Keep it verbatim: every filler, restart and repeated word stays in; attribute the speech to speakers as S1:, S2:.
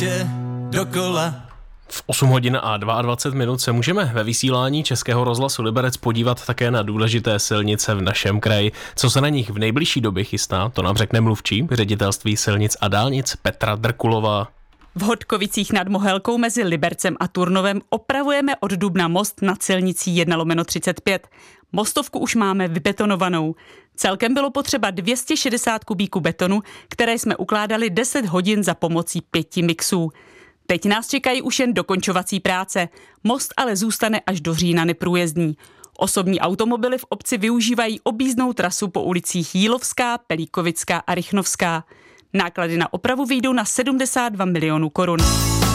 S1: Jde dokola.
S2: V osm hodin a dvacet dva minut se můžeme ve vysílání Českého rozhlasu Liberec podívat také na důležité silnice v našem kraji. Co se na nich v nejbližší době chystá, to nám řekne mluvčí Ředitelství silnic a dálnic Petra Drkulová.
S3: V Hodkovicích nad Mohelkou mezi Libercem a Turnovem opravujeme od dubna most nad silnicí jedna lomeno třicet pět. Mostovku už máme vybetonovanou. Celkem bylo potřeba dvě stě šedesát kubíků betonu, které jsme ukládali deset hodin za pomocí pěti mixů. Teď nás čekají už jen dokončovací práce. Most ale zůstane až do října neprůjezdný. Osobní automobily v obci využívají objízdnou trasu po ulicích Jílovská, Pelíkovická a Rychnovská. Náklady na opravu vyjdou na sedmdesát dva milionů korun.